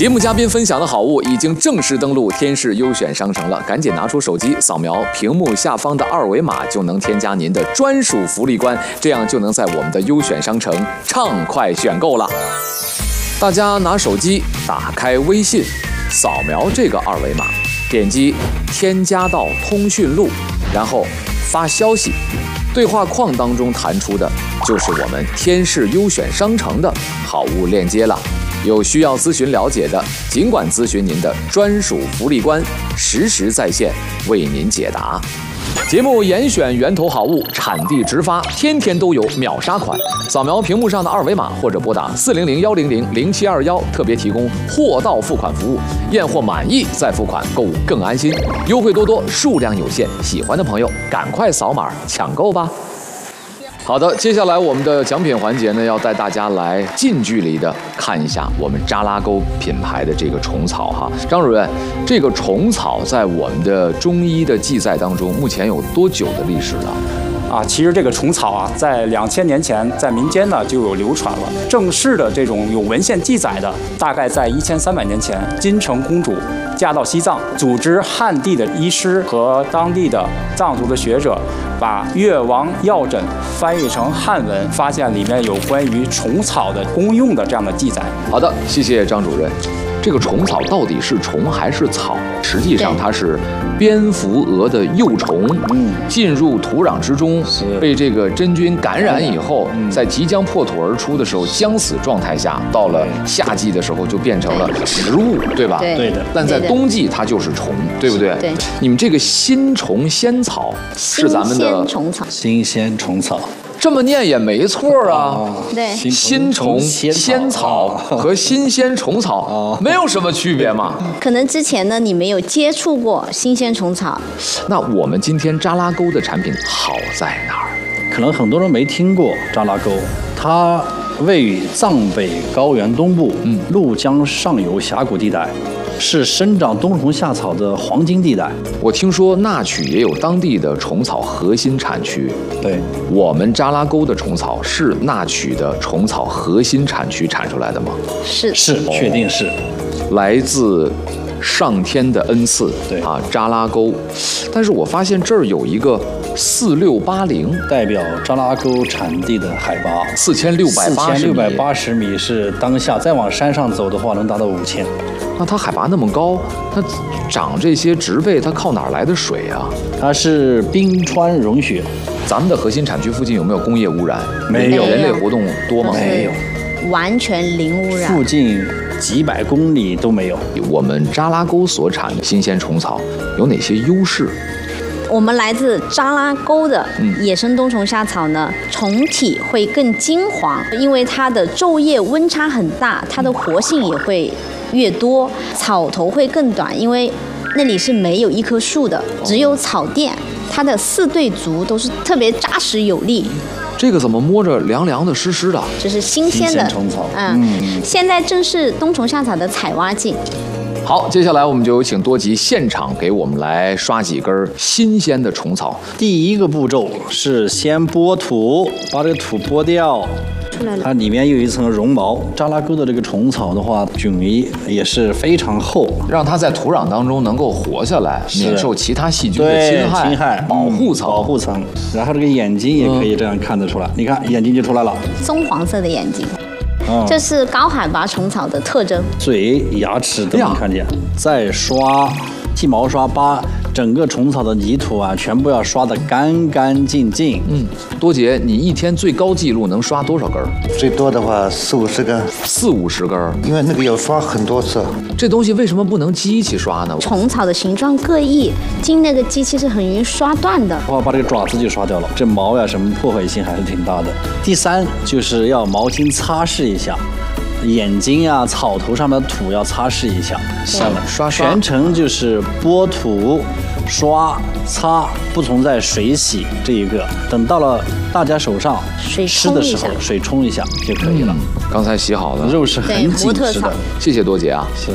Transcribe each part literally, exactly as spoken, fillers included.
节目嘉宾分享的好物已经正式登录天视优选商城了，赶紧拿出手机扫描屏幕下方的二维码，就能添加您的专属福利关，这样就能在我们的优选商城畅快选购了。大家拿手机打开微信，扫描这个二维码，点击添加到通讯录，然后发消息，对话框当中弹出的就是我们天视优选商城的好物链接了。有需要咨询了解的，尽管咨询您的专属福利官，实时在线为您解答。节目严选源头好物，产地直发，天天都有秒杀款。扫描屏幕上的二维码，或者拨打四零零幺零零零七二幺，特别提供货到付款服务，验货满意再付款，购物更安心。优惠多多，数量有限，喜欢的朋友赶快扫码抢购吧。好的，接下来我们的奖品环节呢，要带大家来近距离的看一下我们扎拉沟品牌的这个虫草哈。张主任，这个虫草在我们的中医的记载当中，目前有多久的历史了？ 啊，其实这个虫草啊，在两千年前在民间呢就有流传了。正式的这种有文献记载的，大概在一千三百年前，金城公主嫁到西藏，组织汉地的医师和当地的藏族的学者，把《越王药诊》翻译成汉文，发现里面有关于虫草的功用的这样的记载。 好的，谢谢张主任。这个虫草到底是虫还是草？实际上它是蝙蝠蛾的幼虫，嗯，进入土壤之中，被这个真菌感染以后，嗯、在即将破土而出的时候，将死状态下，到了夏季的时候就变成了植物，对吧？ 对的。 但在冬季它就是虫，对不对？ 对。 你们这个新虫仙草是咱们的新鲜虫草， 新鲜虫草。 这么念也没错啊， 对， 新虫仙草和新鲜虫草没有什么区别嘛。 可能之前呢你没有接触过新鲜虫草。 那我们今天扎拉沟的产品好在哪儿？ 可能很多人没听过扎拉沟，它位于藏北高原东部，嗯，怒江上游峡谷地带。是生长冬虫夏草的黄金地带。 我听说那曲也有当地的虫草核心产区。 对， 我们扎拉沟的虫草是那曲的虫草核心产区产出来的吗？ 是是，确定是， 来自上天的恩赐。 对啊，扎拉沟。但是我发现这儿有一个四六八零， 代表扎拉沟产地的海拔四千六百八十米。 四千六百八十米是当下，再往山上走的话能达到五千。 那它海拔那么高，它长这些植被，它靠哪儿来的水啊？ 它是冰川融雪。 咱们的核心产区附近有没有工业污染？ 没有。 人类活动多吗？ 没有， 完全零污染。 附近几百公里都没有。 我们扎拉沟所产的新鲜虫草有哪些优势？ 我们来自扎拉沟的野生冬虫夏草呢，虫体会更金黄，因为它的昼夜温差很大，它的活性也会越多，草头会更短，因为那里是没有一棵树的，只有草甸，它的四对足都是特别扎实有力。 这个怎么摸着凉凉的、湿湿的？ 这是新鲜的虫草。 嗯，嗯现在正是冬虫夏草的采挖季。 好，接下来我们就有请多吉现场给我们来刷几根新鲜的虫草。 第一个步骤是先剥土，把这个土剥掉。它里面有一层绒毛。扎拉沟的这个虫草的话，菌围也是非常厚， 让它在土壤当中能够活下来，免受其他细菌的侵害。 侵害保护层， 保护层。然后这个眼睛也可以这样看得出来，嗯、你看眼睛就出来了， 棕黄色的眼睛。 嗯、 这是高海拔虫草的特征。 嘴、牙齿都能看见。再刷剃毛刷，把整个虫草的泥土啊，全部要刷得干干净净。 嗯，多杰，你一天最高纪录能刷多少根？ 最多的话四五十根。 四五十根， 因为那个要刷很多次。 这东西为什么不能机器刷呢？ 虫草的形状各异，经那个机器是很容易刷断的。 哇，把这个爪子就刷掉了，这毛呀什么破坏性还是挺大的。第三就是要毛巾擦拭一下。眼睛啊，草头上的土要擦拭一下， 刷刷刷， 全程就是剥土、刷、擦，不存在水洗这一个。等到了大家手上湿的时候，水冲一下就可以了。 嗯、刚才洗好的肉是很紧实的。 谢谢多姐啊， 是，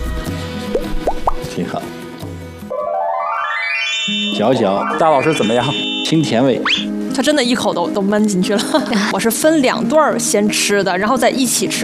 挺好。嚼嚼， 大老师怎么样？ 清甜味。 它真的一口都都闷进去了。我是分两段先吃的，然后再一起吃。